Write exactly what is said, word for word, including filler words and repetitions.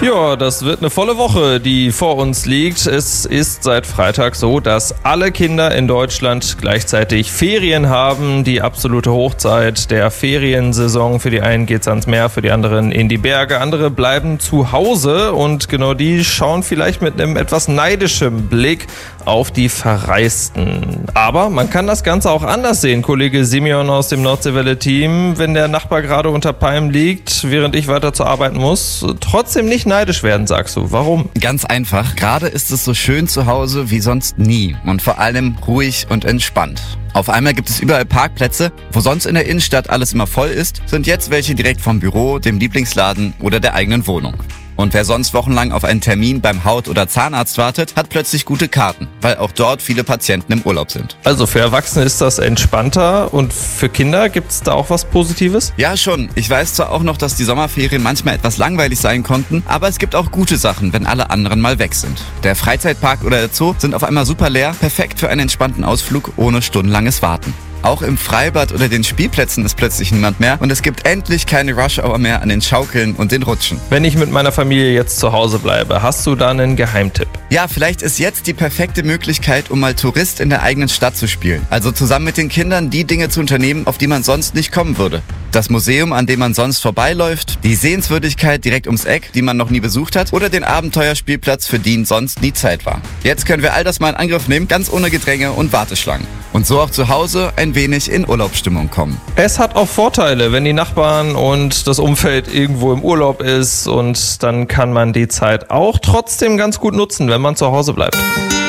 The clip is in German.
Ja, das wird eine volle Woche, die vor uns liegt. Es ist seit Freitag so, dass alle Kinder in Deutschland gleichzeitig Ferien haben. Die absolute Hochzeit der Feriensaison. Für die einen geht's ans Meer, für die anderen in die Berge. Andere bleiben zu Hause und genau die schauen vielleicht mit einem etwas neidischen Blick auf die Verreisten. Aber man kann das Ganze auch anders sehen, Kollege Simeon aus dem Nordseewelle-Team. Wenn der Nachbar gerade unter Palmen liegt, während ich weiter zur Arbeit muss, trotzdem nicht neidisch werden, sagst du. Warum? Ganz einfach. Gerade ist es so schön zu Hause wie sonst nie und vor allem ruhig und entspannt. Auf einmal gibt es überall Parkplätze. Wo sonst in der Innenstadt alles immer voll ist, sind jetzt welche direkt vom Büro, dem Lieblingsladen oder der eigenen Wohnung. Und wer sonst wochenlang auf einen Termin beim Haut- oder Zahnarzt wartet, hat plötzlich gute Karten, weil auch dort viele Patienten im Urlaub sind. Also für Erwachsene ist das entspannter und für Kinder gibt es da auch was Positives? Ja, schon. Ich weiß zwar auch noch, dass die Sommerferien manchmal etwas langweilig sein konnten, aber es gibt auch gute Sachen, wenn alle anderen mal weg sind. Der Freizeitpark oder der Zoo sind auf einmal super leer, perfekt für einen entspannten Ausflug ohne stundenlanges Warten. Auch im Freibad oder den Spielplätzen ist plötzlich niemand mehr und es gibt endlich keine Rush-Hour mehr an den Schaukeln und den Rutschen. Wenn ich mit meiner Familie jetzt zu Hause bleibe, hast du da einen Geheimtipp? Ja, vielleicht ist jetzt die perfekte Möglichkeit, um mal Tourist in der eigenen Stadt zu spielen. Also zusammen mit den Kindern die Dinge zu unternehmen, auf die man sonst nicht kommen würde. Das Museum, an dem man sonst vorbeiläuft, die Sehenswürdigkeit direkt ums Eck, die man noch nie besucht hat, oder den Abenteuerspielplatz, für den sonst nie Zeit war. Jetzt können wir all das mal in Angriff nehmen, ganz ohne Gedränge und Warteschlangen. Und so auch zu Hause ein wenig in Urlaubsstimmung kommen. Es hat auch Vorteile, wenn die Nachbarn und das Umfeld irgendwo im Urlaub ist und dann kann man die Zeit auch trotzdem ganz gut nutzen, wenn man zu Hause bleibt.